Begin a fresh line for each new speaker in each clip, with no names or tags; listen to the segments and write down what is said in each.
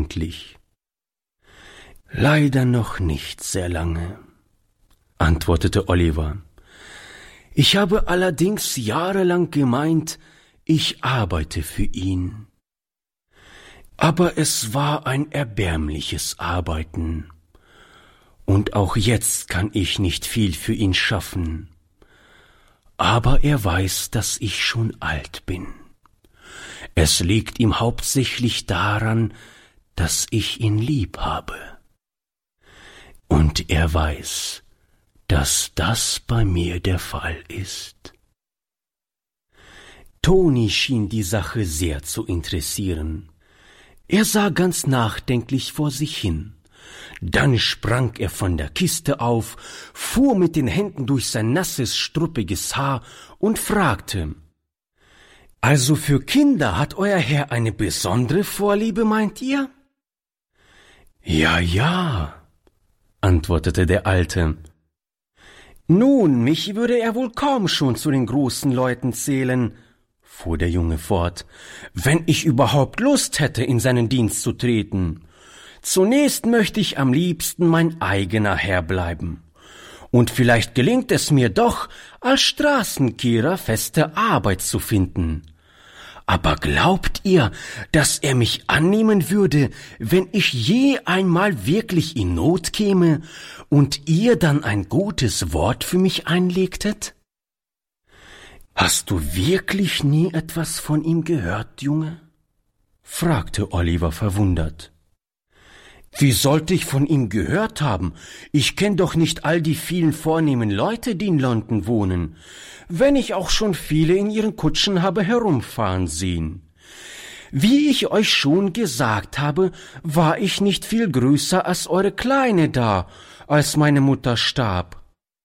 eigentlich? »Leider noch nicht sehr lange«, antwortete Oliver. »Ich habe allerdings jahrelang gemeint, ich arbeite für ihn. Aber es war ein erbärmliches Arbeiten. Und auch jetzt kann ich nicht viel für ihn schaffen. Aber er weiß, dass ich schon alt bin. Es liegt ihm hauptsächlich daran, dass ich ihn lieb habe. Und er weiß, dass das bei mir der Fall ist.« Toni schien die Sache sehr zu interessieren. Er sah ganz nachdenklich vor sich hin. Dann sprang er von der Kiste auf, fuhr mit den Händen durch sein nasses, struppiges Haar und fragte: »Also für Kinder hat euer Herr eine besondere Vorliebe, meint ihr?« »Ja, ja«, antwortete der Alte. »Nun, mich würde er wohl kaum schon zu den großen Leuten zählen«, fuhr der Junge fort, »wenn ich überhaupt Lust hätte, in seinen Dienst zu treten. Zunächst möchte ich am liebsten mein eigener Herr bleiben. Und vielleicht gelingt es mir doch, als Straßenkehrer feste Arbeit zu finden. Aber glaubt ihr, dass er mich annehmen würde, wenn ich je einmal wirklich in Not käme und ihr dann ein gutes Wort für mich einlegtet?« »Hast du wirklich nie etwas von ihm gehört, Junge?« fragte Oliver verwundert. »Wie sollte ich von ihm gehört haben? Ich kenn doch nicht all die vielen vornehmen Leute, die in London wohnen, wenn ich auch schon viele in ihren Kutschen habe herumfahren sehen. Wie ich euch schon gesagt habe, war ich nicht viel größer als eure Kleine da, als meine Mutter starb.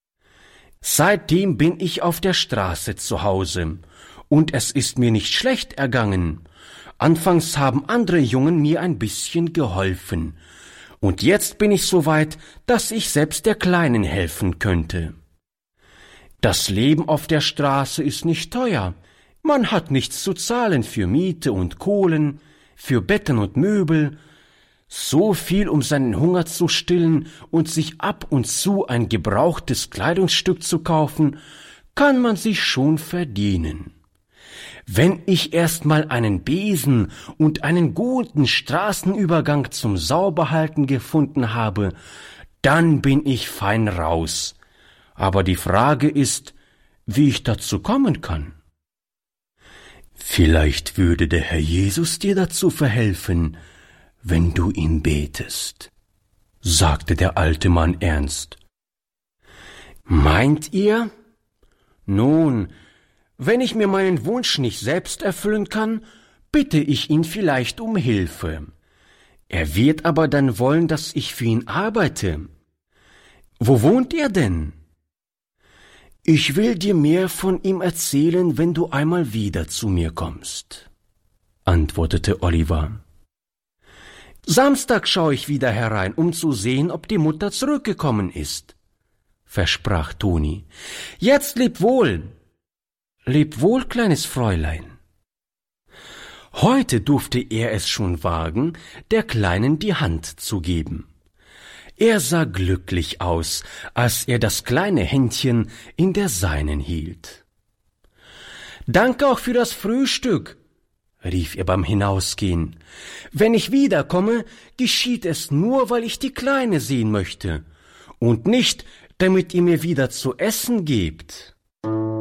Seitdem bin ich auf der Straße zu Hause, und es ist mir nicht schlecht ergangen. Anfangs haben andere Jungen mir ein bisschen geholfen, und jetzt bin ich so weit, dass ich selbst der Kleinen helfen könnte. Das Leben auf der Straße ist nicht teuer. Man hat nichts zu zahlen für Miete und Kohlen, für Betten und Möbel. So viel, um seinen Hunger zu stillen und sich ab und zu ein gebrauchtes Kleidungsstück zu kaufen, kann man sich schon verdienen. Wenn ich erst mal einen Besen und einen guten Straßenübergang zum Sauberhalten gefunden habe, dann bin ich fein raus. Aber die Frage ist, wie ich dazu kommen kann.« »Vielleicht würde der Herr Jesus dir dazu verhelfen, wenn du ihn betest«, sagte der alte Mann ernst. »Meint ihr? Nun, wenn ich mir meinen Wunsch nicht selbst erfüllen kann, bitte ich ihn vielleicht um Hilfe. Er wird aber dann wollen, dass ich für ihn arbeite. Wo wohnt er denn?« »Ich will dir mehr von ihm erzählen, wenn du einmal wieder zu mir kommst«, antwortete Oliver. »Samstag schaue ich wieder herein, um zu sehen, ob die Mutter zurückgekommen ist«, versprach Toni. »Jetzt leb wohl.« »Leb wohl, kleines Fräulein.« Heute durfte er es schon wagen, der Kleinen die Hand zu geben. Er sah glücklich aus, als er das kleine Händchen in der seinen hielt. »Danke auch für das Frühstück«, rief er beim Hinausgehen. »Wenn ich wiederkomme, geschieht es nur, weil ich die Kleine sehen möchte und nicht, damit ihr mir wieder zu essen gebt.«